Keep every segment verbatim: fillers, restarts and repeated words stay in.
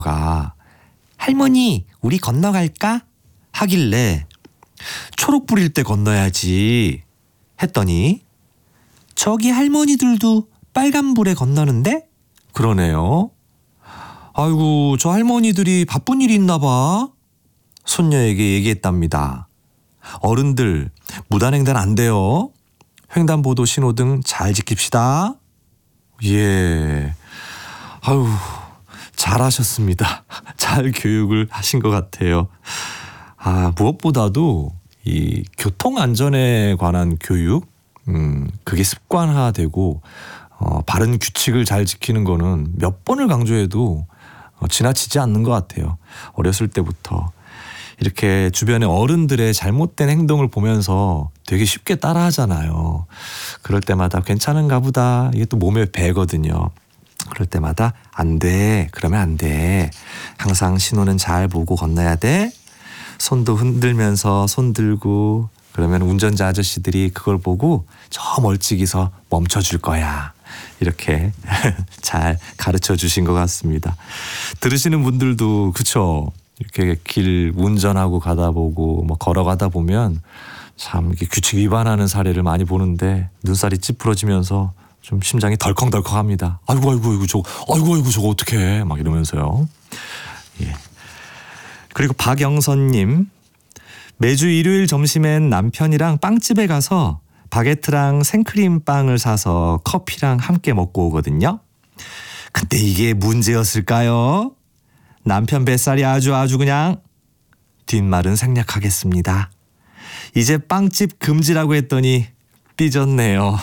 할머니 우리 건너갈까? 하길래 초록불일 때 건너야지 했더니 저기 할머니들도 빨간불에 건너는데? 그러네요. 아이고 저 할머니들이 바쁜 일이 있나 봐. 손녀에게 얘기했답니다. 어른들 무단횡단 안 돼요. 횡단보도 신호등 잘 지킵시다. 예. 아유 잘하셨습니다. 잘 교육을 하신 것 같아요. 아 무엇보다도 이 교통안전에 관한 교육 음 그게 습관화되고 어, 바른 규칙을 잘 지키는 거는 몇 번을 강조해도 어, 지나치지 않는 것 같아요. 어렸을 때부터 이렇게 주변의 어른들의 잘못된 행동을 보면서 되게 쉽게 따라하잖아요. 그럴 때마다 괜찮은가 보다. 이게 또 몸에 배거든요. 그럴 때마다 안 돼. 그러면 안 돼. 항상 신호는 잘 보고 건너야 돼. 손도 흔들면서 손 들고 그러면 운전자 아저씨들이 그걸 보고 저 멀찍이서 멈춰줄 거야. 이렇게 잘 가르쳐 주신 것 같습니다. 들으시는 분들도 그쵸? 이렇게 길 운전하고 가다 보고 뭐 걸어가다 보면 참 이렇게 규칙 위반하는 사례를 많이 보는데 눈살이 찌푸러지면서 좀 심장이 덜컹덜컹합니다. 아이고 아이고 아이고 저거 아이고 아이고 저거 어떡해 막 이러면서요. 예. 그리고 박영선님 매주 일요일 점심엔 남편이랑 빵집에 가서 바게트랑 생크림 빵을 사서 커피랑 함께 먹고 오거든요. 근데 이게 문제였을까요? 남편 뱃살이 아주 아주 그냥 뒷말은 생략하겠습니다. 이제 빵집 금지라고 했더니 삐졌네요.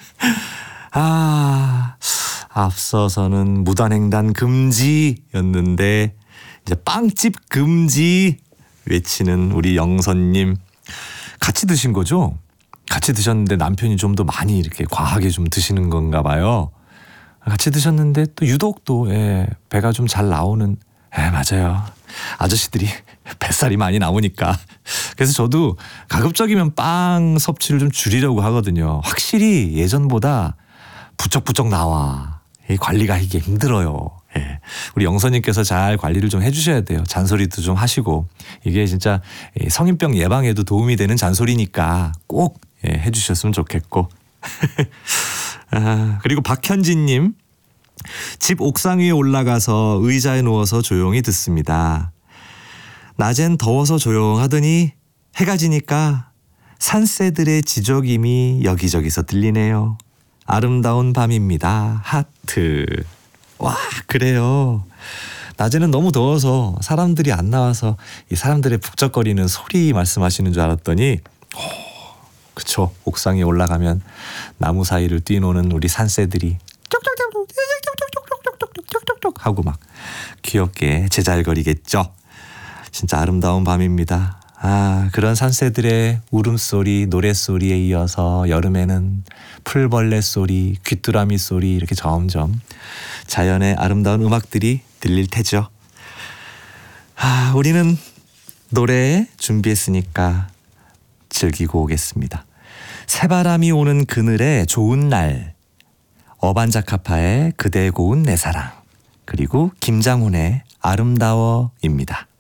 아, 앞서서는 무단횡단 금지였는데 이제 빵집 금지 외치는 우리 영선님 같이 드신 거죠? 같이 드셨는데 남편이 좀 더 많이 이렇게 과하게 좀 드시는 건가 봐요. 같이 드셨는데 또 유독 또 예, 배가 좀 잘 나오는 예, 맞아요. 아저씨들이 뱃살이 많이 나오니까. 그래서 저도 가급적이면 빵 섭취를 좀 줄이려고 하거든요. 확실히 예전보다 부쩍부쩍 나와. 이 관리가 이게 힘들어요. 예. 우리 영선님께서 잘 관리를 좀 해주셔야 돼요. 잔소리도 좀 하시고. 이게 진짜 성인병 예방에도 도움이 되는 잔소리니까 꼭 예, 해주셨으면 좋겠고. 아, 그리고 박현진님. 집 옥상 위에 올라가서 의자에 누워서 조용히 듣습니다. 낮엔 더워서 조용하더니 해가 지니까 산새들의 지저귀이 여기저기서 들리네요. 아름다운 밤입니다. 하트. 와 그래요. 낮에는 너무 더워서 사람들이 안 나와서 이 사람들의 북적거리는 소리 말씀하시는 줄 알았더니 오, 그쵸. 옥상에 올라가면 나무 사이를 뛰노는 우리 산새들이 하고 막 귀엽게 제잘거리겠죠. 진짜 아름다운 밤입니다. 아 그런 산새들의 울음소리 노랫소리에 이어서 여름에는 풀벌레 소리 귀뚜라미 소리 이렇게 점점 자연의 아름다운 음악들이 들릴 테죠. 아 우리는 노래 준비했으니까 즐기고 오겠습니다. 새바람이 오는 그늘의 좋은 날 어반자카파의 그대 고운 내 사랑 그리고 김장훈의 아름다워입니다.